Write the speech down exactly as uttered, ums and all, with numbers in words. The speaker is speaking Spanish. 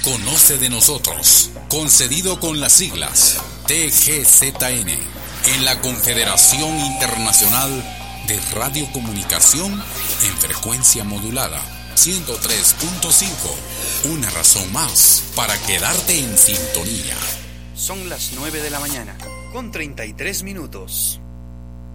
Conoce de nosotros, concedido con las siglas T G Z N, en la Confederación Internacional de Radiocomunicación en frecuencia modulada ciento tres punto cinco. Una razón más para quedarte en sintonía. Son las nueve de la mañana, con treinta y tres minutos.